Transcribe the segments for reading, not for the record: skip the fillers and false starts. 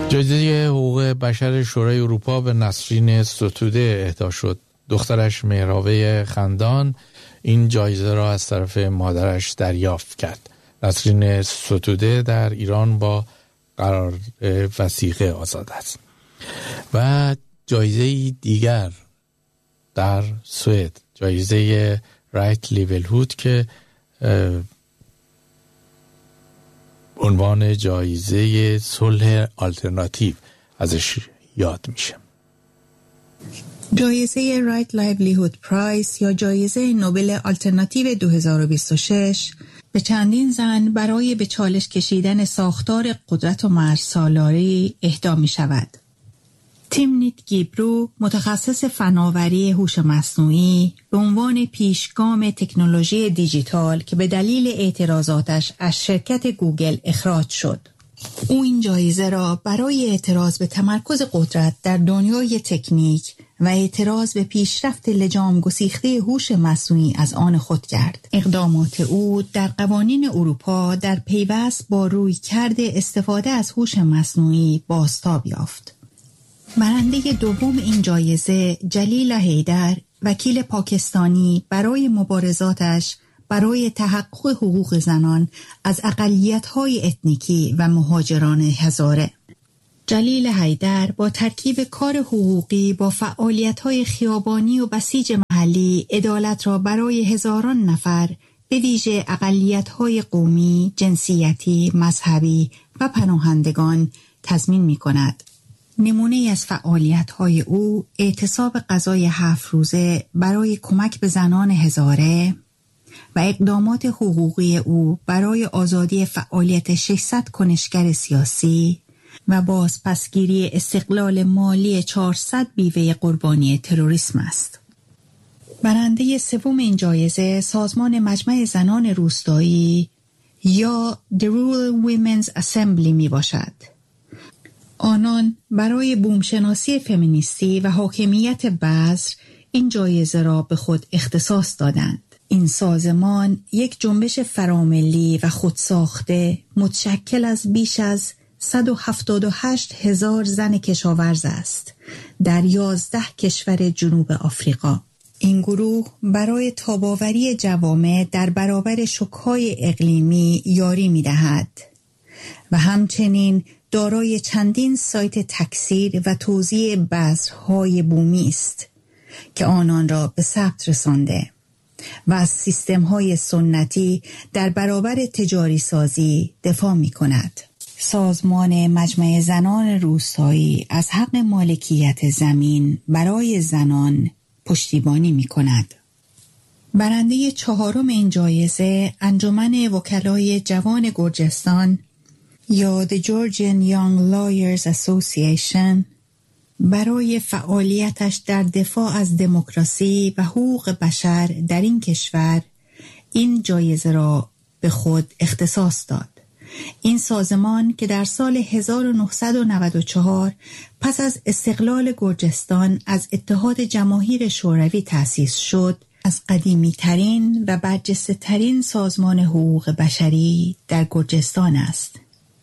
جایزه حقوق بشر شورای اروپا به نسرین ستوده اهدا شد. دخترش مهراوه خندان این جایزه را از طرف مادرش دریافت کرد. نسرین ستوده در ایران با قرار وثیقه آزاد است. و جایزه دیگر در سوئد، جایزه رایت لیولهود که عنوان جایزه صلح آلترناتیو ازش یاد میشه. جایزه رایت لایولیهود پرایز یا جایزه نوبل آلترناتیو 2026 به چندین زن برای به چالش کشیدن ساختار قدرت و مرزسالاری اهدا می شود. تیمنیت گیبرو، متخصص فناوری هوش مصنوعی، به عنوان پیشگام تکنولوژی دیجیتال که به دلیل اعتراضاتش از شرکت گوگل اخراج شد. او این جایزه را برای اعتراض به تمرکز قدرت در دنیای تکنیک و اعتراض به پیشرفت لجام گسیخته هوش مصنوعی از آن خود کرد. اقدامات او در قوانین اروپا در پیوست با رویکرد استفاده از هوش مصنوعی بازتاب یافت. برنده دوم این جایزه جلیلا حیدر، وکیل پاکستانی، برای مبارزاتش برای تحقق حقوق زنان از اقلیت‌های اتنیکی و مهاجران هزاره. جلیل حیدر با ترکیب کار حقوقی با فعالیت‌های خیابانی و بسیج محلی عدالت را برای هزاران نفر به ویژه اقلیت‌های قومی، جنسیتی، مذهبی و پناهندگان تضمین می‌کند. نمونه از فعالیت‌های او اعتصاب غذای 7 روزه برای کمک به زنان هزاره و اقدامات حقوقی او برای آزادی فعالیت 600 کنشگر سیاسی و بازپسگیری استقلال مالی 400 بیوه قربانی تروریسم است. برنده سوم این جایزه سازمان مجمع زنان روستایی یا The Rural Women's Assembly می باشد. آنان برای بومشناسی فمینیستی و حاکمیت بذر این جایزه را به خود اختصاص دادند. این سازمان یک جنبش فراملی و خودساخته متشکل از بیش از 178,000 زن کشاورز است در 11 کشور جنوب آفریقا. این گروه برای تاب‌آوری جوامع در برابر شوک‌های اقلیمی یاری می‌دهد و همچنین دارای چندین سایت تکثیر و توزیع بذرهای بومی است که آنان را به ثبت رسانده و از سیستم‌های سنتی در برابر تجاری سازی دفاع می‌کند. سازمان مجمع زنان روستایی از حق مالکیت زمین برای زنان پشتیبانی می‌کند. برنده چهارم این جایزه انجمن وکلای جوان گرجستان یا The Georgian Young Lawyers Association برای فعالیتش در دفاع از دموکراسی و حقوق بشر در این کشور این جایزه را به خود اختصاص داد. این سازمان که در سال 1994 پس از استقلال گرجستان از اتحاد جماهیر شوروی تأسیس شد، از قدیمی ترین و برجسته ترین سازمان حقوق بشری در گرجستان است.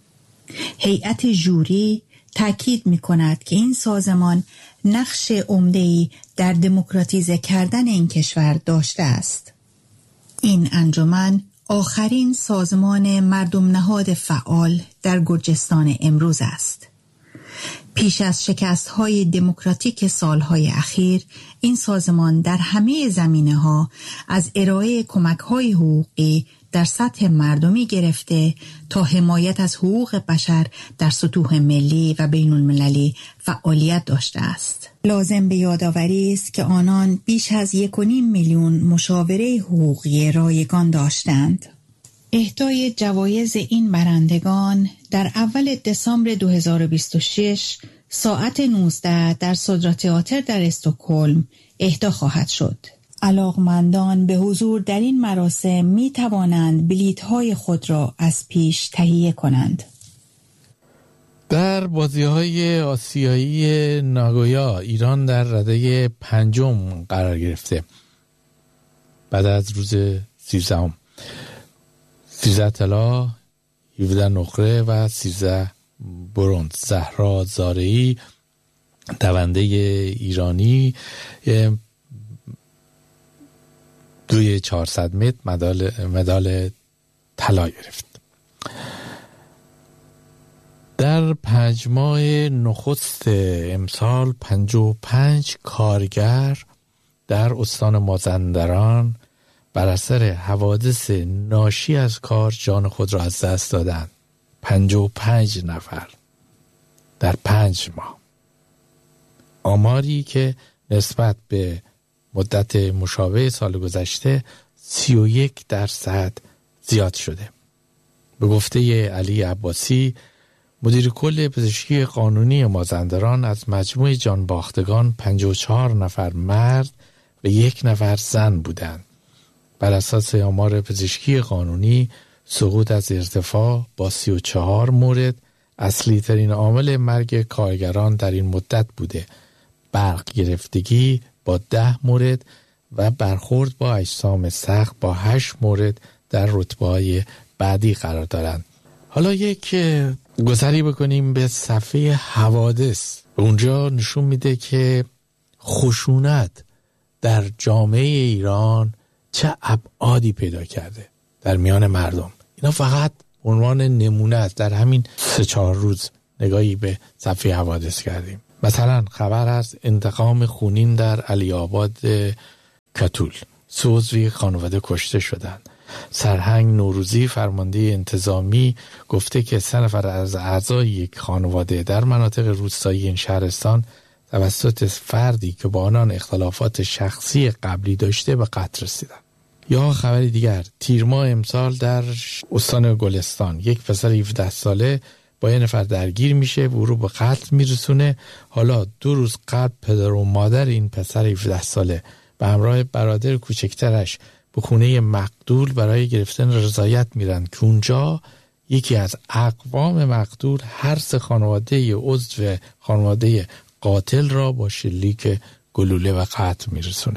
هیئت ژوری تأکید می کند که این سازمان نقش عمده‌ای در دموکراتیزه کردن این کشور داشته است. این انجمن آخرین سازمان مردم نهاد فعال در گرجستان امروز است. پیش از شکست‌های دموکراتیک سالهای اخیر، این سازمان در همه زمینه‌ها از ارائه کمک‌های حقوقی در سطح مردمی گرفته تا حمایت از حقوق بشر در سطوح ملی و بین المللی فعالیت داشته است. لازم به یادآوری است که آنان بیش از 1.5 میلیون مشاوره حقوقی رایگان داشتند. اهدای جوایز این برندگان در اول دسامبر 2026 ساعت 19 در سودرا تئاتر در استکهلم اهدا خواهد شد. علاقمندان به حضور در این مراسم می توانند بلیط‌های خود را از پیش تهیه کنند. در بازی‌های آسیایی ناگویا ایران در رده 5 قرار گرفته. بعد از روز 13 طلا، 17 نقره و 13 برنز. زهرا زارعی دونده ایرانی دوی 400 متر مدال طلا گرفت. در 5 ماه نخست امسال 55 کارگر در استان مازندران بر اثر حوادث ناشی از کار جان خود را از دست دادند. 55 نفر در 5 ماه. آماری که نسبت به مدت مشابه سال گذشته 31% زیاد شده. به گفته علی عباسی مدیر کل پزشکی قانونی مازندران، از مجموع جانباختگان 54 نفر مرد و 1 نفر زن بودند. بر اساس آمار پزشکی قانونی سقوط از ارتفاع با 34 مورد اصلی ترین عامل مرگ کارگران در این مدت بوده. برق گرفتگی با 10 مورد و برخورد با اجسام سخت با 8 مورد در رتبه‌های بعدی قرار دارند. حالا یک گذری بکنیم به صفحه حوادث. اونجا نشون میده که خشونت در جامعه ایران چه ابعادی پیدا کرده در میان مردم. اینا فقط عنوان نمونه است. در همین 3-4 روز نگاهی به صفحه حوادث کردیم. مثلا خبر از انتقام خونین در علی آباد کتول، 3 عضو خانواده کشته شدند. سرهنگ نوروزی فرمانده انتظامی گفته که 3 نفر از اعضای یک خانواده در مناطق روستایی این شهرستان توسط فردی که با آنان اختلافات شخصی قبلی داشته به قتل رسیدند. یا خبری دیگر، تیر ماه امسال در استان گلستان یک پسر 17 ساله با 1 نفر درگیر میشه و او رو به قتل میرسونه. حالا 2 روز قبل پدر و مادر این پسر 17 ساله به همراه برادر کوچکترش به خونه مقتول برای گرفتن رضایت میرن که اونجا یکی از اقوام مقتول هر 3 خانواده عضو خانواده قاتل را با شلیک گلوله و قتل میرسونه.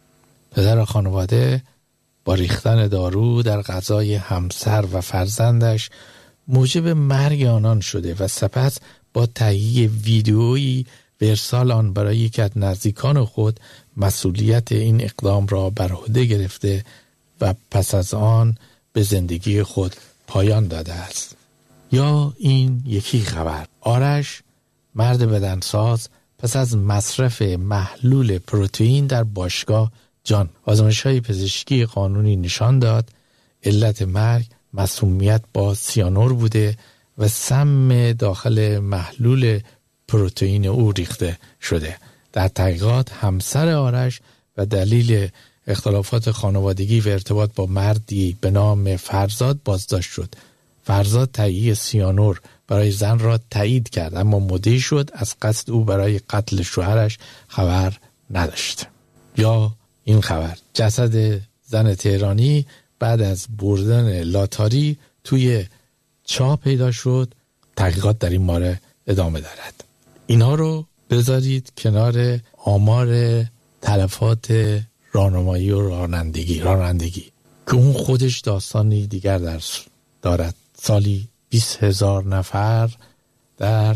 پدر خانواده با ریختن دارو در غذای همسر و فرزندش موجب مرگ آنان شده و سپس با تهیه ویدئویی و ارسال آن برای یکی از نزدیکان خود مسئولیت این اقدام را بر عهده گرفته و پس از آن به زندگی خود پایان داده است. یا این یکی خبر، آرش مرد بدنساز پس از مصرف محلول پروتئین در باشگاه جان. آزمایش‌های پزشکی قانونی نشان داد علت مرگ مسمومیت با سیانور بوده و سم داخل محلول پروتئین او ریخته شده. در تحقیقات همسر آرش و دلیل اختلافات خانوادگی و ارتباط با مردی به نام فرزاد بازداشت شد. فرزاد تهیه سیانور برای زن را تایید کرد اما مدعی شد از قصد او برای قتل شوهرش خبر نداشت. یا این خبر، جسد زن تهرانی بعد از بردن لاتاری توی چاه پیدا شد. تحقیقات در این باره ادامه دارد. اینها رو بذارید کنار آمار تلفات راهنمایی و رانندگی که اون خودش داستانی دیگر دارد. سالی 20,000 نفر در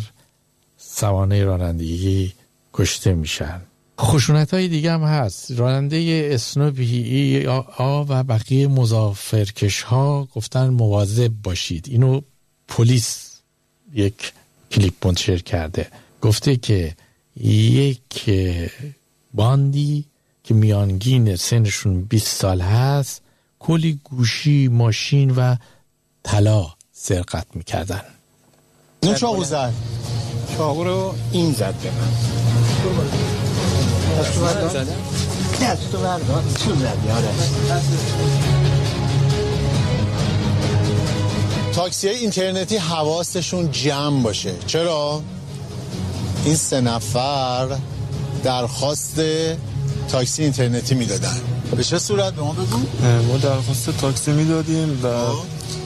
سوانح رانندگی کشته میشن. خشونت‌های دیگه هم هست. راننده اسنوپی و بقیه مسافرکش‌ها گفتن مواظب باشید. اینو پلیس یک کلیپ منتشر کرده، گفته که یک باندی که میانگین سنشون 20 سال هست کلی گوشی، ماشین و طلا سرقت میکردن. این چاقو زد، چاقو رو این زد به من. دستو بردار چون زدی؟ آره. تاکسی های اینترنتی حواسشون جمع باشه. چرا؟ این 3 نفر درخواست تاکسی اینترنتی میدادن. به چه صورت به ما بگو؟ ما درخواست تاکسی میدادیم و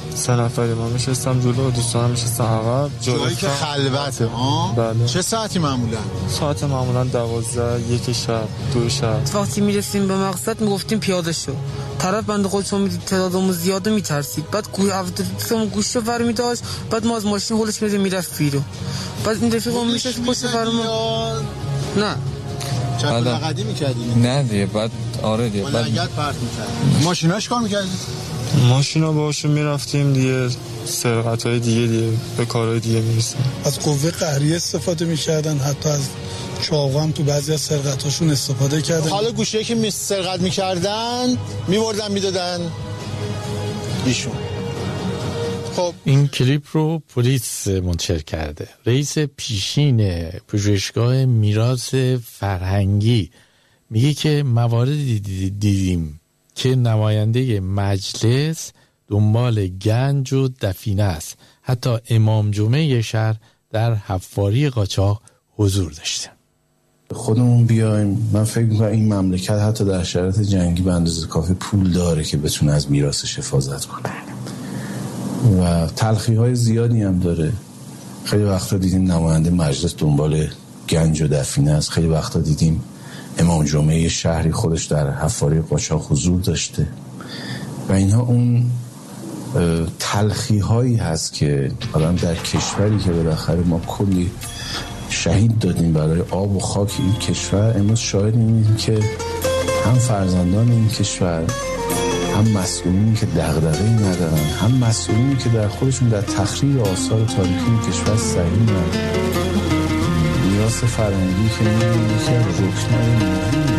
3 نفری ما میشستم جلو، دوستانم میشستم عقب. جایی که خلوته ها؟ بله. چه ساعتی معمولا؟ ساعت معمولا 12، 1 شب، 2 شب. وقتی میرسیم به مقصد میگفتیم پیاده شو. طرف بنده خودشون میدید تعدادمون زیاده میترسید. بعد گوشه فرمی داشت. بعد ما از ماشین هولش میدیم میرفت بیرون. بعد این رفیقم میشه پشت فرمون. نه چند قدی میکردی؟ نه دیگه بعد آره دیگه بعد لگت پرت میکردی. ماشیناش کار میکردی؟ ماشینا باشون میرفتیم دیگه، سرقت‌های دیگه به کارهای دیگه میرسیم. از قوه قهریه استفاده میکردن، حتی از چاقو هم تو بعضی از سرقتاشون استفاده کردن. حالا گوشه‌ای که سرقت میکردن میبردن میدادن ایشون. خب این کلیپ رو پلیس منتشر کرده. رئیس پیشین پژوهشگاه میراث فرهنگی میگه که مواردی دیدیم که نماینده مجلس دنبال گنج و دفینه است. حتی امام جمعه شهر در حفاری قاچاق حضور داشته. خودمون بیایم، من فکر می‌کنم این مملکت حتی در شرایط جنگی به اندازه کافی پول داره که بتونه از میراثش حفاظت کنه و تلخی‌های زیادی هم داره. خیلی وقتا دیدیم نماینده مجلس دنبال گنج و دفینه است. خیلی وقتا دیدیم امام جمعه شهری خودش در حفاری قاچاق حضور داشته و اینها اون تلخی‌هایی هست که آدم در کشوری که بالاخره ما کلی شهید دادیم برای آب و خاک این کشور، امروز شاهد می‌بینیم که هم فرزندان این کشور، هم مسئولینی که دغدغه‌ای ندارن، هم مسئولینی که در خودشون در تخریب آثار تاریخی این کشور سعی‌اند. میراث فرهنگی که می‌بینیم که رکن‌های مهمی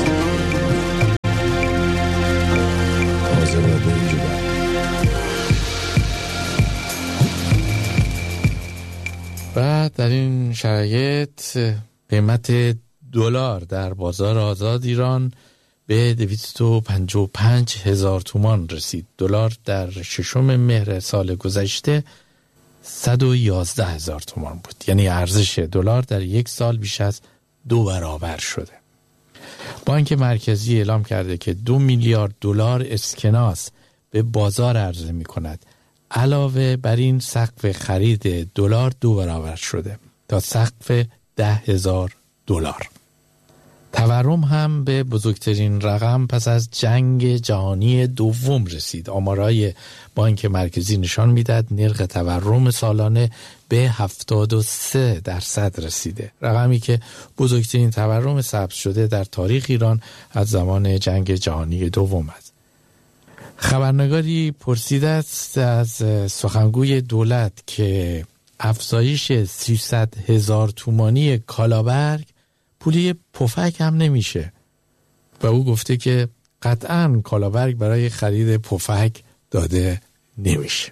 آزادی جدا. و در این شرایط قیمت دلار در بازار آزاد ایران به 255,000 تومان رسید. دلار در 6 مهر سال گذشته 111,000 تومان بود. یعنی ارزش دلار در یک سال بیش از 2 برابر شده. بانک مرکزی اعلام کرده که 2 میلیارد دلار اسکناس به بازار عرضه می کند. علاوه بر این سقف خرید دلار 2 برابر شده تا سقف 10,000 دلار. تورم هم به بزرگترین رقم پس از جنگ جهانی دوم رسید. آمارهای بانک مرکزی نشان میدهد نرخ تورم سالانه به 73% رسیده، رقمی که بزرگترین تورم ثبت شده در تاریخ ایران از زمان جنگ جهانی دوم است. خبرنگاری پرسیده است از سخنگوی دولت که افزایش 300,000 تومانی کالابرگ پولی پفک هم نمیشه و او گفته که قطعاً کالابرگ برای خرید پفک داده نمیشه.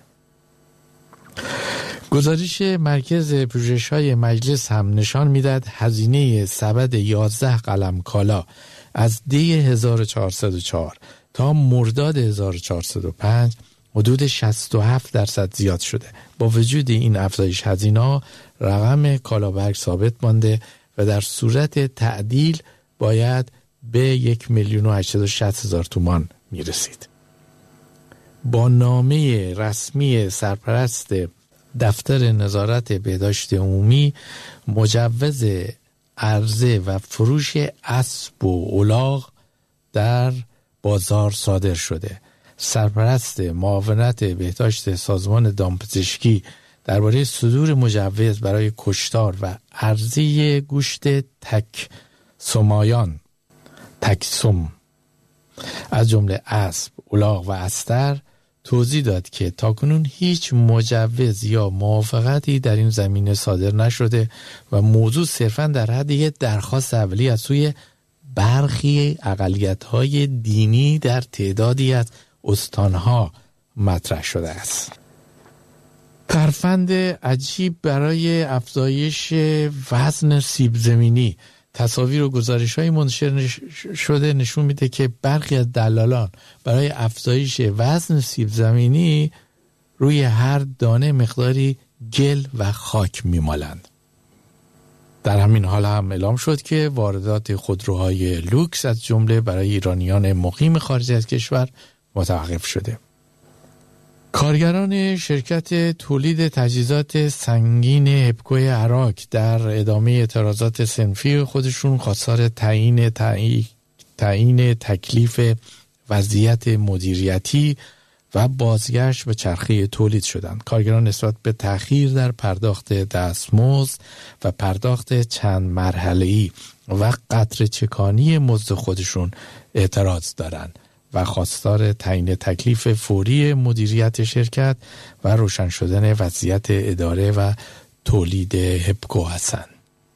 گزارش مرکز پژوهش‌های مجلس هم نشان میدهد هزینه سبد 11 قلم کالا از دی 1404 تا مرداد 1405 حدود 67% زیاد شده. با وجود این افزایش هزینه‌ها رقم کالابرگ ثابت مانده و در صورت تعدیل باید به 1,860,000 تومان میرسید. با نامه رسمی سرپرست دفتر نظارت بهداشت عمومی مجوز عرضه و فروش اسب و الاغ در بازار صادر شده. سرپرست معاونت بهداشت سازمان دامپزشکی درباره صدور مجوز برای کشتار و عرضه گوشت تکسم از جمله اسب، الاغ و استر توضیح داد که تاکنون هیچ مجوز یا موافقتی در این زمینه صادر نشده و موضوع صرفاً در حد یک درخواست اولیه از سوی برخی اقلیت‌های دینی در تعدادی از استانها مطرح شده است. ترفند عجیب برای افزایش وزن سیب زمینی. تصاویر و گزارش‌های منتشر شده نشون میده که برخی از دلالان برای افزایش وزن سیب زمینی روی هر دانه مقداری گل و خاک میمالند. در همین حال هم اعلام شد که واردات خودروهای لوکس از جمله برای ایرانیان مقیم خارج از کشور متوقف شده. کارگران شرکت تولید تجهیزات سنگین هپکو عراق در ادامه اعتراضات صنفی خودشون خواستار تعیین تکلیف وضعیت مدیریتی و بازگشت به چرخه تولید شدند. کارگران نسبت به تأخیر در پرداخت دستمزد و پرداخت چند مرحله‌ای و قطره چکانی مزد خودشون اعتراض دارند و خواستار تعیین تکلیف فوری مدیریت شرکت و روشن شدن وضعیت اداره و تولید هپکو هستند.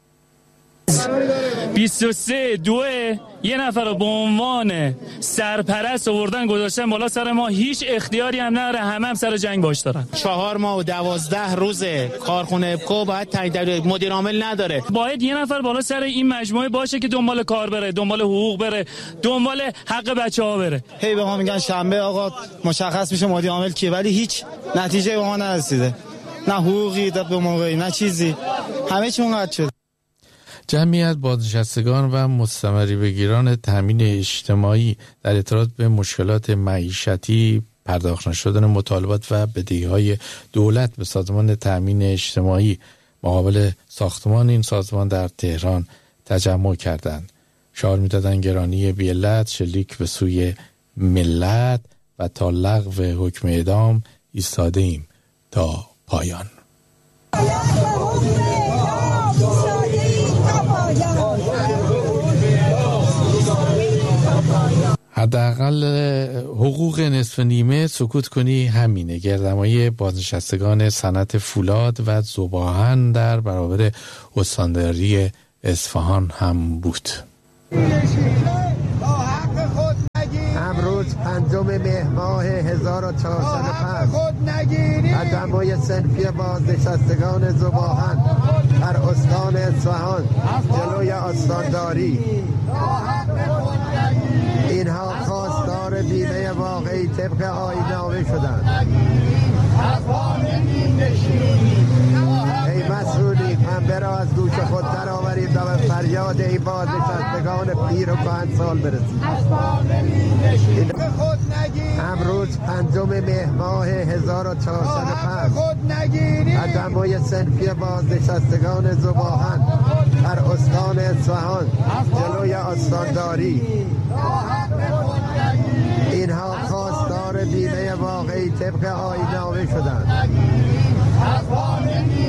23/2 یه نفر رو به عنوان سرپرست آوردن گذاشتن بالا سر ما، هیچ اختیاری هم نداره، همه سر جنگ باش دارن. 4 ماه و 12 روز کارخونه هپکو باید تعیین مدیر عامل نداره. باید یه نفر بالا سر این مجموعه باشه که دنبال کار بره، دنبال حقوق بره، دنبال حق بچه‌ها بره. هی به ما میگن شنبه آقا مشخص میشه مدیر عامل کیه، ولی هیچ نتیجه به ما نرسیده. نه حقوقی به موقعی، نه چیزی. همه چی اونقدر شد. جمعیت بازنشستگان و مستمری بگیران تامین اجتماعی در اعتراض به مشکلات معیشتی، پرداخت نشدن مطالبات و بدهی‌های دولت به سازمان تامین اجتماعی مقابل ساختمان این سازمان در تهران تجمع کردند. شعار می‌دادند گرانی بی‌علت شلیک به سوی ملت و تا لغو حکم اعدام ایستاده ایم تا پایان. حداقل حقوق نصف نیمه سکوت کنی همینه. گردهمایی بازنشستگان صنعت فولاد و ذوب‌آهن در برابر استانداری اصفهان هم بود. امروز 5 مهر ماه 1405 قدمای صنفی بازنشستگان ذوب‌آهن در استان اصفهان جلوی استانداری. اینها خواستار بیمه واقعی طبق آیین‌نامه شدند. ای مسئولین، پنبه را از دوش خود در آورید و به فریاد این بازنشستگان پیر و کهنسال برسید. امروز 5 مهر ماه 1405 قدمای صنفی بازنشستگان ذوب‌آهن در استان اصفهان جلوی استانداری. اینها خواستار بیمه واقعی طبق آیین‌نامه شدند.